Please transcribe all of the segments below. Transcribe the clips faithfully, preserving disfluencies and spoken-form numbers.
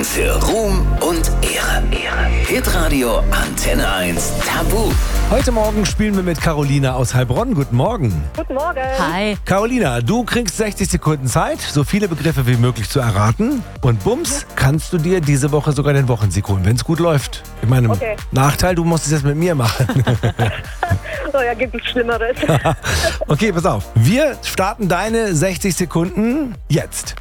für Ruhm und Ehre. Ehre. Hitradio Antenne eins Tabu. Heute Morgen spielen wir mit Carolina aus Heilbronn. Guten Morgen. Guten Morgen. Hi. Carolina, du kriegst sechzig Sekunden Zeit, so viele Begriffe wie möglich zu erraten. Und bums, kannst du dir diese Woche sogar den Wochensieg holen, wenn es gut läuft. Ich meine, Okay. Nachteil, du musst es jetzt mit mir machen. Oh ja, gibt es Schlimmeres. Okay, pass auf. Wir starten deine sechzig Sekunden jetzt.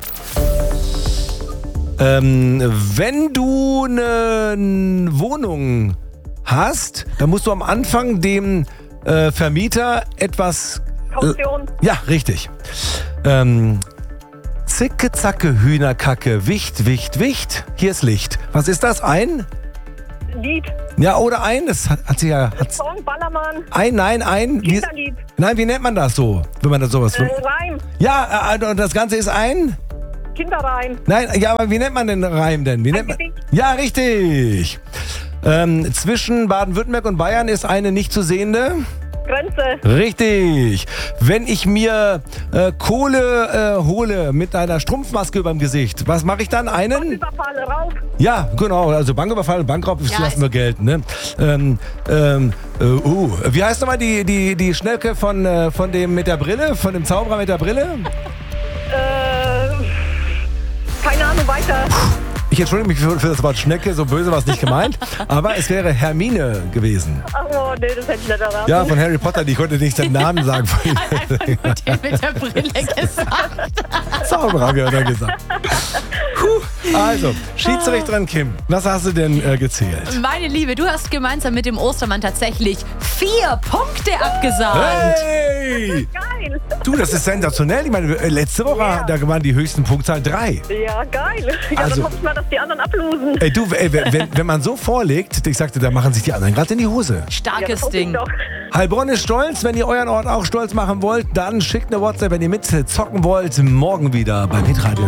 Ähm, wenn du eine Wohnung hast, dann musst du am Anfang dem äh, Vermieter etwas... Kaution. Äh, ja, richtig. Ähm, Zicke, Zacke, Hühnerkacke, Wicht, Wicht, Wicht. Hier ist Licht. Was ist das? Ein? Lied. Ja, oder ein? Das hat, hat sie ja... Hat's, Song, Ballermann. ein, nein, ein. Wie, Kinderlied. nein, wie nennt man das so, wenn man das sowas... Äh, Reim. Ja, äh, und das Ganze ist ein... Kinderreim. Nein, ja, aber wie nennt man den Reim denn? Wie nennt man? Gedicht. Ja, richtig. Ähm, zwischen Baden-Württemberg und Bayern ist eine nicht zu sehende. Grenze. Richtig. Wenn ich mir äh, Kohle äh, hole mit einer Strumpfmaske überm Gesicht, was mache ich dann? Einen? Überfall, Raub. Ja, genau. Also Banküberfall, Bankraub Ja, lassen wir gelten. Ne? Ähm, ähm, äh, uh, wie heißt nochmal die, die, die Schnecke von, äh, von dem mit der Brille? Von dem Zauberer mit der Brille? Äh, keine Ahnung, weiter. Ich entschuldige mich für, für das Wort Schnecke, so böse war es nicht gemeint, aber es wäre Hermine gewesen. Ach oh, nee, das hätte ich nicht erraten. Ja, von Harry Potter, die konnte nicht den Namen sagen. Einfach nur der mit der Brille gesagt. Zauberer, habe ich ja gesagt. Puh. Also, Schiedsrichterin Kim, was hast du denn äh, gezählt? Meine Liebe, du hast gemeinsam mit dem Ostermann tatsächlich vier Punkte abgesahnt. Hey! Geil. Du, das ist sensationell. Ich meine, äh, letzte Woche, Ja. da waren die höchsten Punktzahlen drei. Ja, geil. Ja, Also- dann hoffe ich mal, dass die anderen ablosen. Ey, du, ey, wenn, wenn man so vorlegt, ich sagte, da machen sich die anderen gerade in die Hose. Ja, das Starkes hoffe ich Ding. doch. Heilbronn ist stolz. Wenn ihr euren Ort auch stolz machen wollt, dann schickt eine WhatsApp, wenn ihr mit zocken wollt. Morgen wieder beim Hitradio.